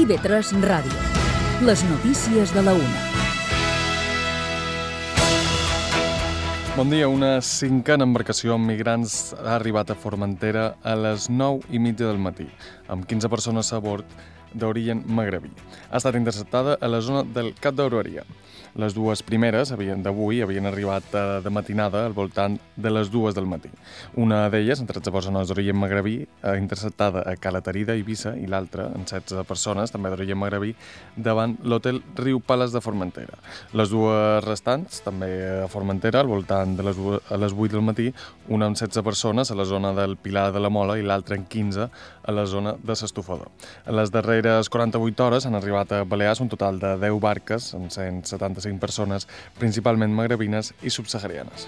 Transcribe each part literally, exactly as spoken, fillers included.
I B tres Ràdio. Les notícies de la una. Bon dia. Una cinquena embarcació amb migrants ha arribat a Formentera a les nou i mitja del matí, amb quinze persones a bord d'origen magrebí. Ha estat interceptada a la zona del Cap d'Aureria. Les dues primeres havien d'avui havien arribat de matinada al voltant de les dues del matí. Una d'elles, amb tretze persones d'origen magrebí, interceptada a Cala Tarida, Eivissa, i l'altra, amb setze persones, també d'origen magrebí, davant l'hotel Riu Pales de Formentera. Les dues restants, també a Formentera, al voltant de les, a les vuit del matí, una amb setze persones a la zona del Pilar de la Mola i l'altra amb quinze a la zona de s'Estufador. En les darreres quaranta-vuit hores han arribat a Balears un total de deu barques amb cent setanta-cinc persones, principalment magrebines i subsaharianes.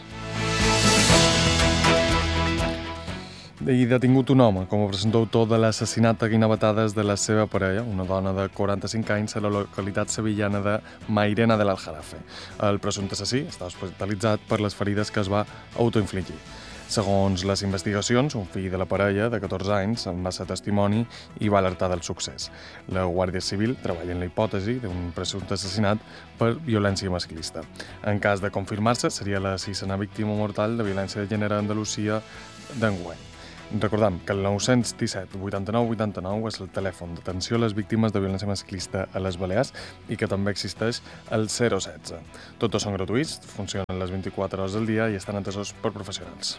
I detingut un home com a presumpte autor de l'assassinat a guinabatades de la seva parella, una dona de quaranta-cinc anys, a la localitat sevillana de Mairena de l'Aljarafe. El presumpte assassí està hospitalitzat per les ferides que es va autoinfligir. Segons les investigacions, un fill de la parella, de catorze anys, en va ser testimoni i va alertar del succés. La Guàrdia Civil treballa en la hipòtesi d'un presumpte assassinat per violència masclista. En cas de confirmar-se, seria la sisena víctima mortal de violència de gènere a Andalusia d'enguany. Recordem que el nou disset vuitanta-nou vuitanta-nou és el telèfon d'atenció a les víctimes de violència masclista a les Balears i que també existeix el zero setze. Tots són gratuïts, funcionen les vint-i-quatre hores del dia i estan atesos per professionals.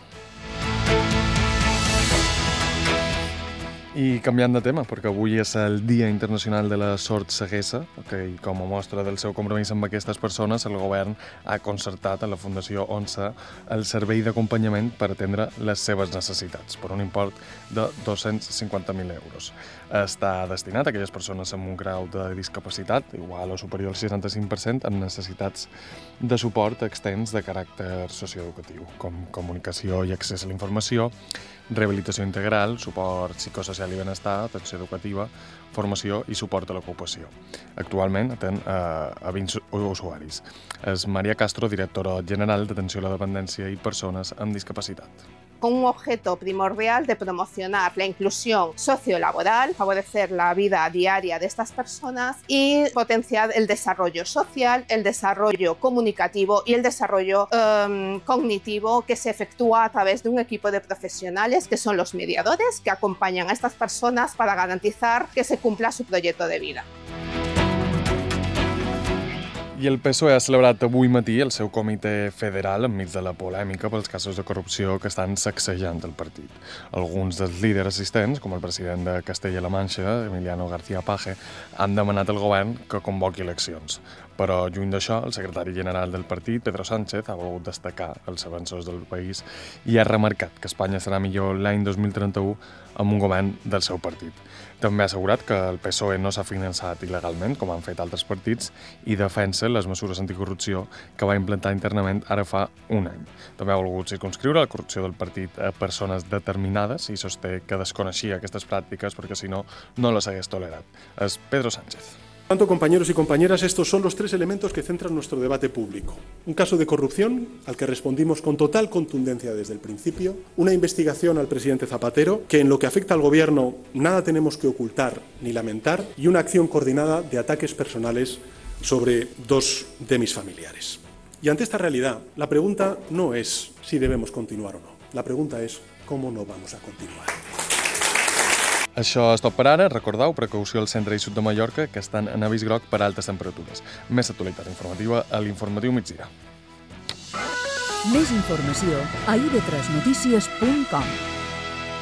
I canviant de tema, perquè avui és el Dia Internacional de la Sord Ceguesa, que com a mostra del seu compromís amb aquestes persones, el govern ha concertat a la Fundació ONCE el servei d'acompanyament per atendre les seves necessitats, per un import de dos-cents cinquanta mil euros. Està destinat a aquelles persones amb un grau de discapacitat igual o superior al seixanta-cinc per cent amb necessitats de suport extens de caràcter socioeducatiu, com comunicació i accés a la informació, rehabilitació integral, suport psicosocial i benestar, atenció educativa, formació i suport a l'ocupació. Actualment atén a, a vint usuaris. És Maria Castro, directora general d'Atenció a la Dependència i Persones amb Discapacitat. Con un objeto primordial de promocionar la inclusión sociolaboral, favorecer la vida diaria de estas personas y potenciar el desarrollo social, el desarrollo comunicativo y el desarrollo um, cognitivo que se efectúa a través de un equipo de profesionales que son los mediadores que acompañan a estas personas para garantizar que se cumpla su proyecto de vida. I el P S O E ha celebrat avui matí el seu comitè federal enmig de la polèmica pels casos de corrupció que estan sacsejant el partit. Alguns dels líders assistents, com el president de Castella-La Manxa, Emiliano García Paje, han demanat al govern que convoqui eleccions. Però, lluny d'això, el secretari general del partit, Pedro Sánchez, ha volgut destacar els avanços del país i ha remarcat que Espanya serà millor l'any dos mil trenta-u amb un govern del seu partit. També ha assegurat que el P S O E no s'ha finançat il·legalment, com han fet altres partits, i defensa les mesures anticorrupció que va implantar internament ara fa un any. També ha volgut circumscriure la corrupció del partit a persones determinades i sosté que desconeixia aquestes pràctiques perquè, si no, no les hagués tolerat. És Pedro Sánchez. Por tanto, compañeros y compañeras, estos son los tres elementos que centran nuestro debate público. Un caso de corrupción, al que respondimos con total contundencia desde el principio, una investigación al presidente Zapatero, que en lo que afecta al Gobierno nada tenemos que ocultar ni lamentar, y una acción coordinada de ataques personales sobre dos de mis familiares. Y ante esta realidad, la pregunta no es si debemos continuar o no. La pregunta es cómo no vamos a continuar. Això és tot per ara. Recordeu, precaució al centre i sud de Mallorca, que estan en avís groc per altes temperatures. Més actualitat informativa a l'informatiu migdia. Més informació a i be tres notícies punt com.